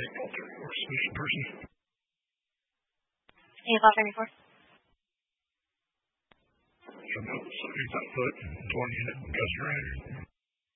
take alter or solution person. Any thoughts on before? So no, so he's that foot, torn unit, gust around.